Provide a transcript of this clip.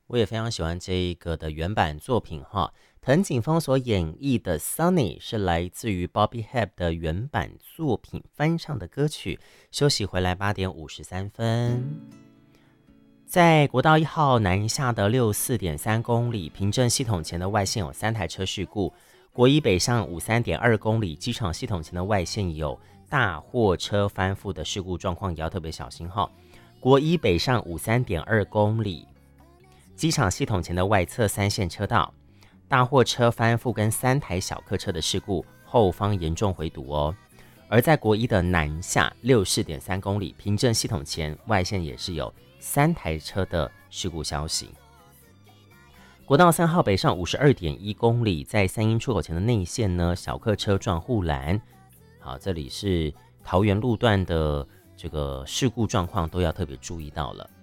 我也非常喜欢这一个的原版作品哈。藤井风所演绎的《Sunny》是来自于 Bobby Hebb 的原版作品翻唱的歌曲。休息回来8:53。在国道1号南下的64.3公里，平镇系统前的外线有3台车事故；国一北上53.2公里，机场系统前的外线有大货车翻覆的事故状况，也要特别小心哈。国一北上53.2公里，机场系统前的外侧3线车道，大货车翻覆跟3台小客车的事故，后方严重回堵哦。而在国一的南下64.3公里，平镇系统前外线也是有3台车的事故消息。国道3号北上52.1公里，在三鹰出口前的内线呢，小客车撞护栏。好，这里是桃园路段的这个事故状况都要特别注意到了。